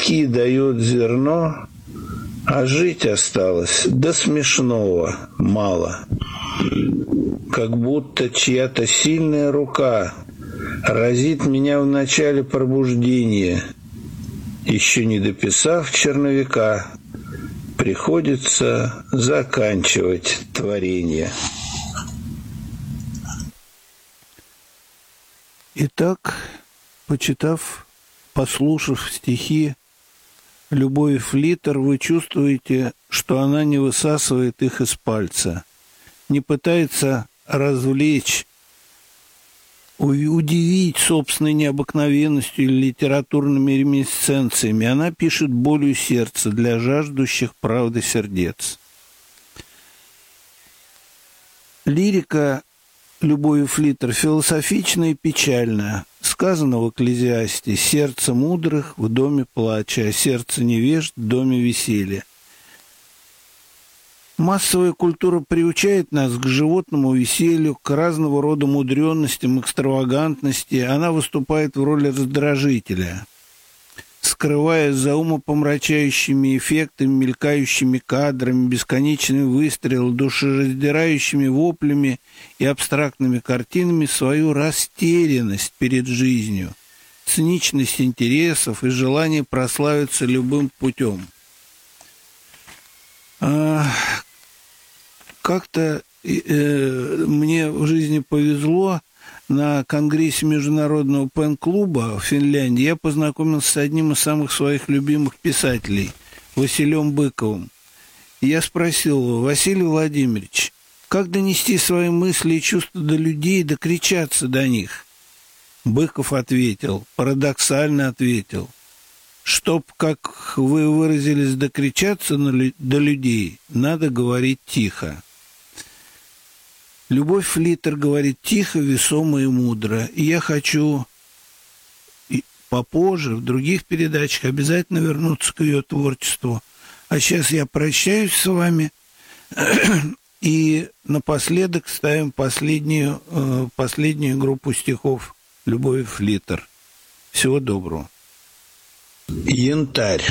ветки дает зерно, а жить осталось до смешного мало. Как будто чья-то сильная рука разит меня в начале пробуждения. Еще не дописав черновика, приходится заканчивать творение. Итак, послушав стихи Любови Флиттер, вы чувствуете, что она не высасывает их из пальца, не пытается развлечь, удивить собственной необыкновенностью или литературными реминисценциями. Она пишет болью сердца для жаждущих правды сердец. Лирика Любови Флиттер философична и печальна. Сказано в Экклезиасте: «Сердце мудрых в доме плача, а сердце невежд в доме веселья». Массовая культура приучает нас к животному веселью, к разного рода мудренностям, экстравагантности. Она выступает в роли раздражителя, скрываясь за умопомрачающими эффектами, мелькающими кадрами, бесконечными выстрелами, душераздирающими воплями и абстрактными картинами свою растерянность перед жизнью, циничность интересов и желание прославиться любым путем. Как-то мне в жизни повезло. На конгрессе Международного пен-клуба в Финляндии я познакомился с одним из самых своих любимых писателей, Василием Быковым. И я спросил его: «Василий Владимирович, как донести свои мысли и чувства до людей, докричаться до них?» Быков ответил, парадоксально ответил: «Чтоб, как вы выразились, докричаться до людей, надо говорить тихо». Любовь Флиттер говорит тихо, весомо и мудро. И я хочу попозже, в других передачах, обязательно вернуться к ее творчеству. А сейчас я прощаюсь с вами. И напоследок ставим последнюю группу стихов Любови Флиттер. Всего доброго. Янтарь.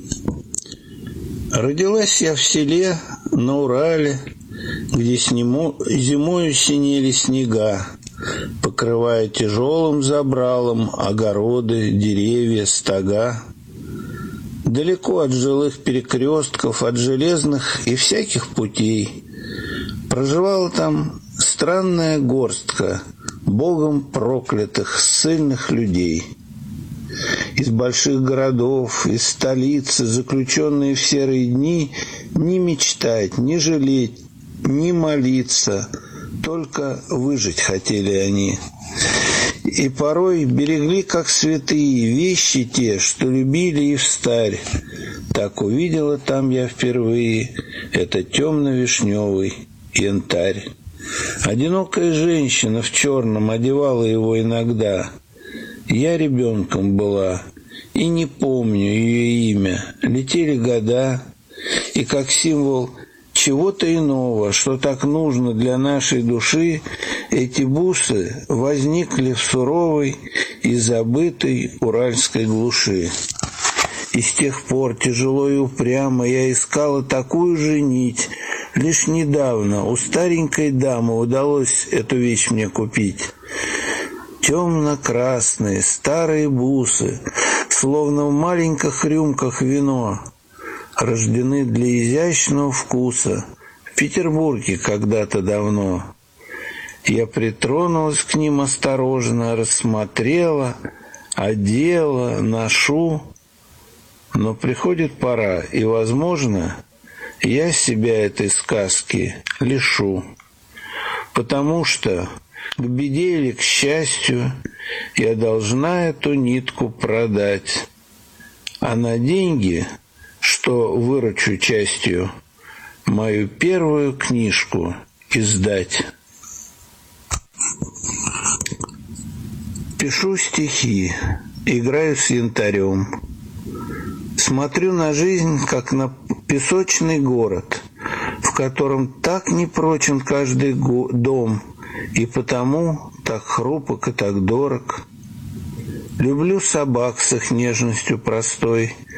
Родилась я в селе на Урале, где зимою синели снега, покрывая тяжелым забралом огороды, деревья, стога. Далеко от жилых перекрестков, от железных и всяких путей проживала там странная горстка Богом проклятых, ссыльных людей. Из больших городов, из столицы, заключенные в серые дни, не мечтать, не жалеть, не молиться, только выжить хотели они. И порой берегли, как святые, вещи те, что любили и встарь. Так увидела там я впервые этот темно-вишневый янтарь. Одинокая женщина в черном одевала его иногда. Я ребенком была и не помню ее имя. Летели года, и как символ чего-то иного, что так нужно для нашей души, эти бусы возникли в суровой и забытой уральской глуши. И с тех пор тяжело и упрямо я искала такую же нить. Лишь недавно у старенькой дамы удалось эту вещь мне купить. Темно-красные старые бусы, словно в маленьких рюмках вино, рождены для изящного вкуса в Петербурге когда-то давно. Я притронулась к ним осторожно, рассмотрела, одела, ношу. Но приходит пора, и, возможно, я себя этой сказки лишу. Потому что, к беде или к счастью, я должна эту нитку продать. А на деньги, что выручу частью, мою первую книжку издать. Пишу стихи, играю с янтарем. Смотрю на жизнь, как на песочный город, в котором так непрочен каждый дом, и потому так хрупок и так дорог. Люблю собак с их нежностью простой,